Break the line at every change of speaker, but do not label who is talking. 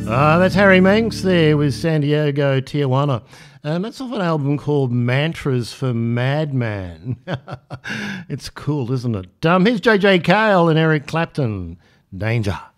That's Harry Manx there with San Diego, Tijuana. That's off an album called Mantras for Madman. It's cool, isn't it? Here's JJ Cale and Eric Clapton. Danger.